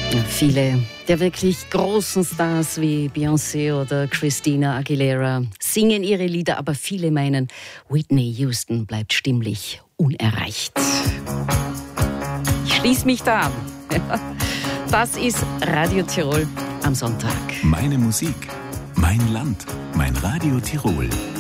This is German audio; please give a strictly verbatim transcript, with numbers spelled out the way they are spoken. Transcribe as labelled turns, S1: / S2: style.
S1: Viele der wirklich großen Stars wie Beyoncé oder Christina Aguilera singen ihre Lieder, aber viele meinen, Whitney Houston bleibt stimmlich unerreicht. Ich schließe mich da an. Das ist Radio Tirol am Sonntag.
S2: Meine Musik, mein Land, mein Radio Tirol.